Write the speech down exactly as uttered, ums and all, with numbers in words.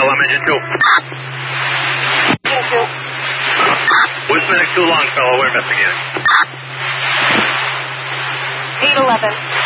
I'm engine two. Engine two. We're spinning too long, fellow. We're missing you. eight eleven.